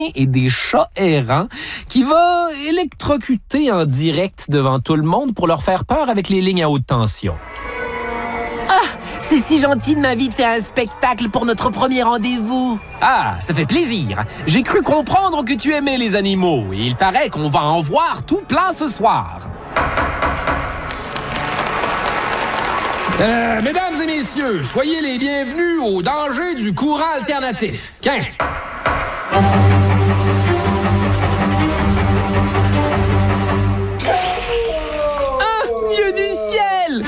et des chats errants qui va électrocuter en direct devant tout le monde pour leur faire peur avec les lignes à haute tension. C'est si gentil de m'inviter à un spectacle pour notre premier rendez-vous. Ah, ça fait plaisir. J'ai cru comprendre que tu aimais les animaux et il paraît qu'on va en voir tout plein ce soir. Mesdames et messieurs, soyez les bienvenus au danger du courant alternatif. Tiens. Ah, Dieu du ciel!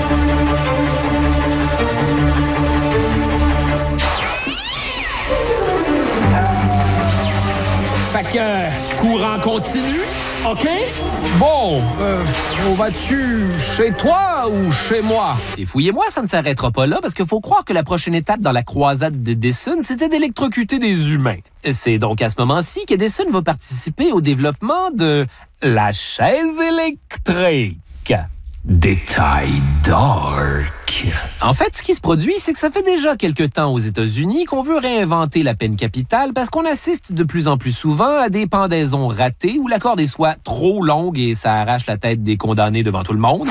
Fait que, courant continu, OK? Bon, on va-tu chez toi ou chez moi? Et fouillez-moi, ça ne s'arrêtera pas là, parce qu'il faut croire que la prochaine étape dans la croisade d'Edison, c'était d'électrocuter des humains. C'est donc à ce moment-ci qu'Edison va participer au développement de la chaise électrique. Détail dark. En fait, ce qui se produit, c'est que ça fait déjà quelque temps aux États-Unis qu'on veut réinventer la peine capitale parce qu'on assiste de plus en plus souvent à des pendaisons ratées où la corde est soit trop longue et ça arrache la tête des condamnés devant tout le monde,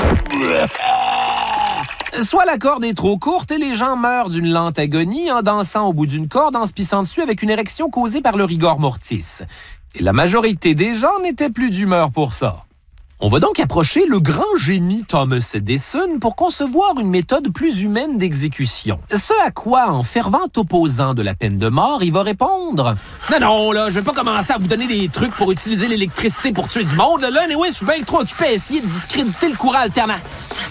soit la corde est trop courte et les gens meurent d'une lente agonie en dansant au bout d'une corde en se pissant dessus avec une érection causée par le rigor mortis. Et la majorité des gens n'étaient plus d'humeur pour ça. On va donc approcher le grand génie Thomas Edison pour concevoir une méthode plus humaine d'exécution. Ce à quoi, en fervent opposant de la peine de mort, il va répondre « Non, là, je vais pas commencer à vous donner des trucs pour utiliser l'électricité pour tuer du monde. Là, anyway, je suis bien trop occupé à essayer de discréditer le courant alternant. »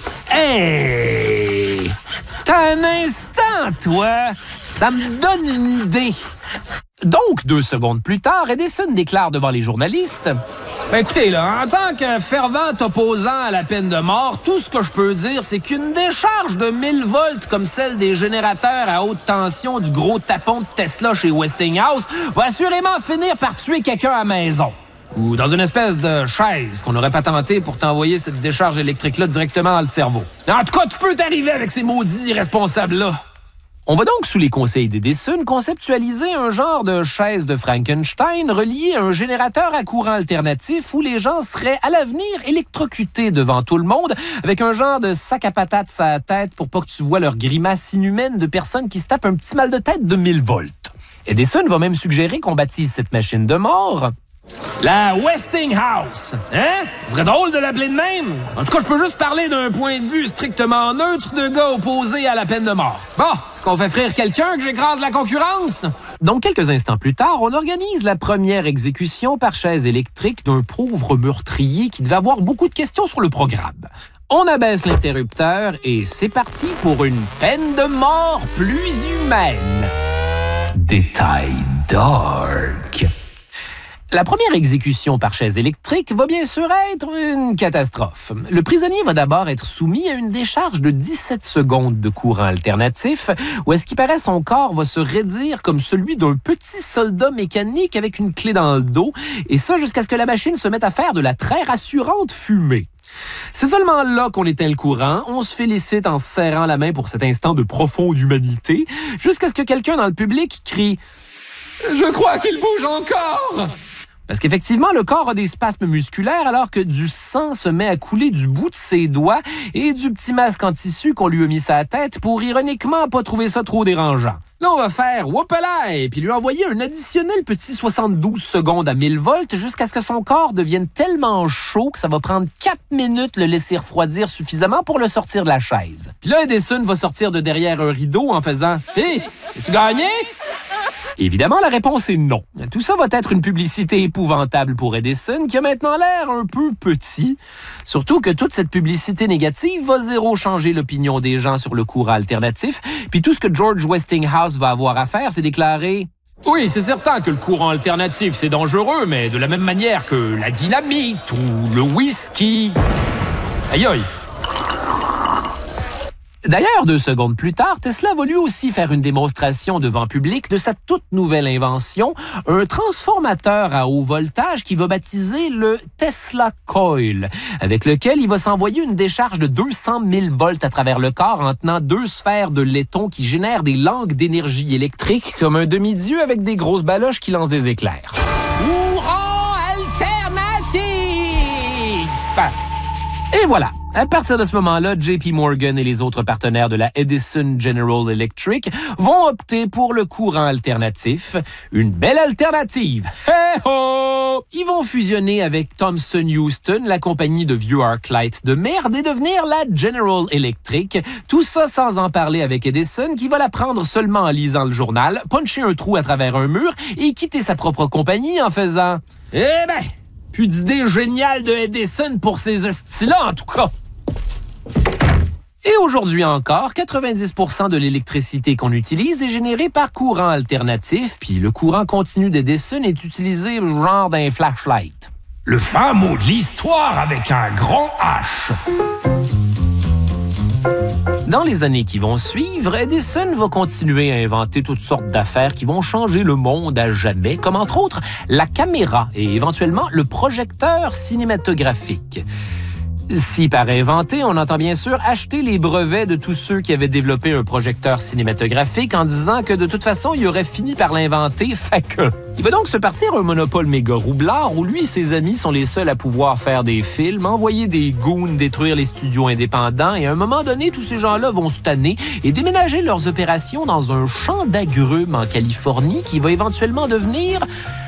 Hey! T'as un instant, toi! Ça me donne une idée. Donc, 2 secondes plus tard, Edison déclare devant les journalistes « Ben écoutez, là, en tant que fervent opposant à la peine de mort, tout ce que je peux dire, c'est qu'une décharge de 1000 volts comme celle des générateurs à haute tension du gros tapon de Tesla chez Westinghouse va assurément finir par tuer quelqu'un à la maison. Ou dans une espèce de chaise qu'on aurait patenté pour t'envoyer cette décharge électrique-là directement dans le cerveau. En tout cas, tu peux t'arriver avec ces maudits irresponsables-là. » On va donc, sous les conseils d'Edison, conceptualiser un genre de chaise de Frankenstein reliée à un générateur à courant alternatif où les gens seraient à l'avenir électrocutés devant tout le monde avec un genre de sac à patates à la tête pour pas que tu vois leur grimace inhumaine de personnes qui se tapent un petit mal de tête de 1000 volts. Edison va même suggérer qu'on baptise cette machine de mort la Westinghouse. Hein? Ce serait drôle de l'appeler de même. En tout cas, je peux juste parler d'un point de vue strictement neutre de gars opposés à la peine de mort. Bon, est-ce qu'on fait frire quelqu'un que j'écrase la concurrence? Donc, quelques instants plus tard, on organise la première exécution par chaise électrique d'un pauvre meurtrier qui devait avoir beaucoup de questions sur le programme. On abaisse l'interrupteur et c'est parti pour une peine de mort plus humaine. Détail dark. La première exécution par chaise électrique va bien sûr être une catastrophe. Le prisonnier va d'abord être soumis à une décharge de 17 secondes de courant alternatif, où est-ce qu'il paraît son corps va se raidir comme celui d'un petit soldat mécanique avec une clé dans le dos, et ça jusqu'à ce que la machine se mette à faire de la très rassurante fumée. C'est seulement là qu'on éteint le courant, on se félicite en se serrant la main pour cet instant de profonde humanité, jusqu'à ce que quelqu'un dans le public crie « Je crois qu'il bouge encore !» Parce qu'effectivement, le corps a des spasmes musculaires alors que du sang se met à couler du bout de ses doigts et du petit masque en tissu qu'on lui a mis sur la tête pour ironiquement pas trouver ça trop dérangeant. Là, on va faire whoopalaï puis lui envoyer un additionnel petit 72 secondes à 1000 volts jusqu'à ce que son corps devienne tellement chaud que ça va prendre 4 minutes le laisser refroidir suffisamment pour le sortir de la chaise. Puis là, Edison va sortir de derrière un rideau en faisant « Hé, as-tu gagné? » Évidemment, la réponse est non. Tout ça va être une publicité épouvantable pour Edison, qui a maintenant l'air un peu petit. Surtout que toute cette publicité négative va zéro changer l'opinion des gens sur le courant alternatif. Puis tout ce que George Westinghouse va avoir à faire, c'est déclarer « Oui, c'est certain que le courant alternatif, c'est dangereux, mais de la même manière que la dynamite ou le whisky. » Aïe aïe! D'ailleurs, 2 secondes plus tard, Tesla va lui aussi faire une démonstration devant public de sa toute nouvelle invention, un transformateur à haut voltage qu'il va baptiser le Tesla Coil, avec lequel il va s'envoyer une décharge de 200 000 volts à travers le corps en tenant 2 sphères de laiton qui génèrent des langues d'énergie électrique comme un demi-dieu avec des grosses baloches qui lancent des éclairs. Courant alternatif! Et voilà. À partir de ce moment-là, JP Morgan et les autres partenaires de la Edison General Electric vont opter pour le courant alternatif. Une belle alternative! Hey-ho! Ils vont fusionner avec Thomson Houston, la compagnie de vieux Arclight de merde, et devenir la General Electric. Tout ça sans en parler avec Edison, qui va la prendre seulement en lisant le journal, puncher un trou à travers un mur et quitter sa propre compagnie en faisant « Eh ben, plus d'idée géniale de Edison pour ces hosties-là, en tout cas! » Et aujourd'hui encore, 90% de l'électricité qu'on utilise est générée par courant alternatif, puis le courant continu d'Edison est utilisé genre d'un flashlight. Le fin mot de l'histoire avec un grand H. Dans les années qui vont suivre, Edison va continuer à inventer toutes sortes d'affaires qui vont changer le monde à jamais, comme entre autres la caméra et éventuellement le projecteur cinématographique. Si par inventer, on entend bien sûr acheter les brevets de tous ceux qui avaient développé un projecteur cinématographique en disant que de toute façon, il aurait fini par l'inventer, fait que... Il va donc se partir un monopole méga roublard où lui et ses amis sont les seuls à pouvoir faire des films, envoyer des goons détruire les studios indépendants et à un moment donné, tous ces gens-là vont se tanner et déménager leurs opérations dans un champ d'agrumes en Californie qui va éventuellement devenir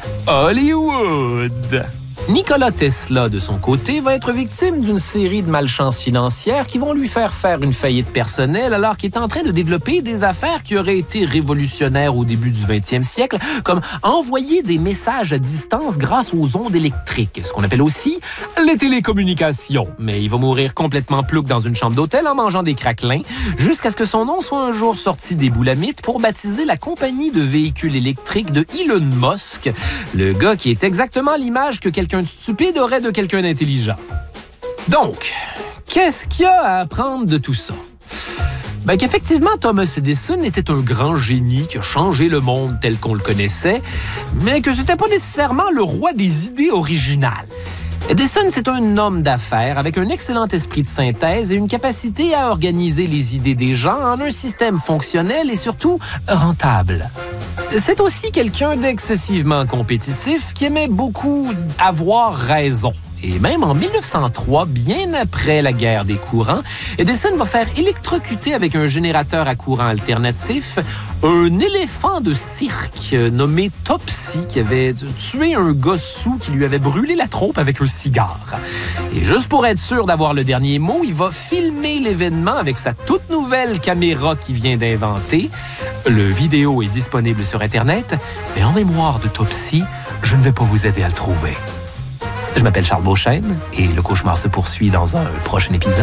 Hollywood. Nikola Tesla, de son côté, va être victime d'une série de malchances financières qui vont lui faire une faillite personnelle alors qu'il est en train de développer des affaires qui auraient été révolutionnaires au début du 20e siècle, comme envoyer des messages à distance grâce aux ondes électriques, ce qu'on appelle aussi les télécommunications. Mais il va mourir complètement plouc dans une chambre d'hôtel en mangeant des craquelins, jusqu'à ce que son nom soit un jour sorti des boulamites pour baptiser la compagnie de véhicules électriques de Elon Musk, le gars qui est exactement l'image que quelqu'un de stupide aurait de quelqu'un d'intelligent. Donc, qu'est-ce qu'il y a à apprendre de tout ça? Ben qu'effectivement, Thomas Edison était un grand génie qui a changé le monde tel qu'on le connaissait, mais que c'était pas nécessairement le roi des idées originales. Edison, c'est un homme d'affaires avec un excellent esprit de synthèse et une capacité à organiser les idées des gens en un système fonctionnel et surtout rentable. C'est aussi quelqu'un d'excessivement compétitif qui aimait beaucoup avoir raison. Et même en 1903, bien après la guerre des courants, Edison va faire électrocuter avec un générateur à courant alternatif un éléphant de cirque nommé Topsy qui avait tué un gars saoul qui lui avait brûlé la trompe avec un cigare. Et juste pour être sûr d'avoir le dernier mot, il va filmer l'événement avec sa toute nouvelle caméra qu'il vient d'inventer. Le vidéo est disponible sur Internet, mais en mémoire de Topsy, je ne vais pas vous aider à le trouver. Je m'appelle Charles Beauchesne et le cauchemar se poursuit dans un prochain épisode.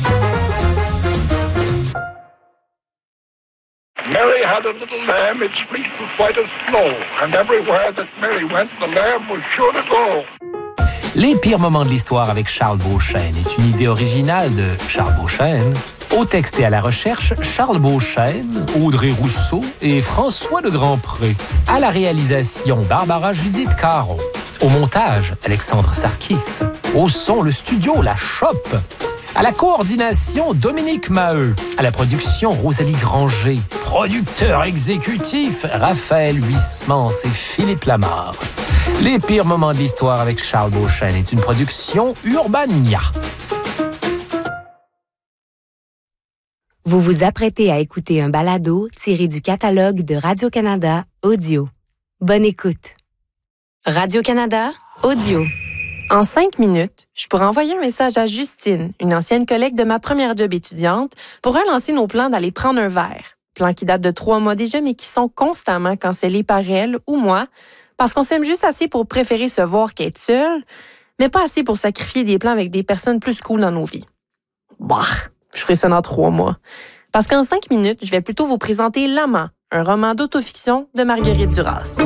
Mary had a little lamb, its fleet was white as snow, and everywhere that Mary went, the lamb was sure to go. Les pires moments de l'histoire avec Charles Beauchesne est une idée originale de Charles Beauchesne. Au texte et à la recherche, Charles Beauchesne, Audrey Rousseau et François de Grandpré. À la réalisation, Barbara Judith Caron. Au montage, Alexandre Sarkis. Au son, le studio La Chope. À la coordination, Dominique Maheu. À la production, Rosalie Granger. Producteur exécutif, Raphaël Huysmans et Philippe Lamarre. Les pires moments de l'histoire avec Charles Beauchesne est une production Urbania. Vous vous apprêtez à écouter un balado tiré du catalogue de Radio-Canada Audio. Bonne écoute. Radio-Canada Audio. En 5 minutes, je pourrais envoyer un message à Justine, une ancienne collègue de ma première job étudiante, pour relancer nos plans d'aller prendre un verre. Plans qui datent de 3 mois déjà, mais qui sont constamment cancellés par elle ou moi, parce qu'on s'aime juste assez pour préférer se voir qu'être seul, mais pas assez pour sacrifier des plans avec des personnes plus cool dans nos vies. Bah, je ferai ça dans 3 mois. Parce qu'en 5 minutes, je vais plutôt vous présenter L'Amant, un roman d'autofiction de Marguerite Duras.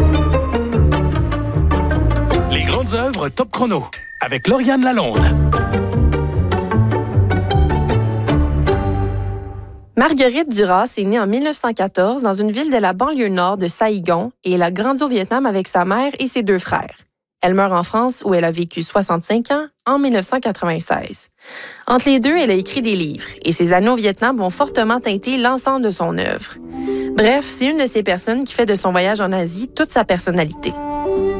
Les grandes œuvres Top Chrono, avec Lauriane Lalonde. Marguerite Duras est née en 1914 dans une ville de la banlieue nord de Saïgon et elle a grandi au Vietnam avec sa mère et ses 2 frères. Elle meurt en France où elle a vécu 65 ans en 1996. Entre les deux, elle a écrit des livres et ses années au Vietnam vont fortement teinter l'ensemble de son œuvre. Bref, c'est une de ces personnes qui fait de son voyage en Asie toute sa personnalité.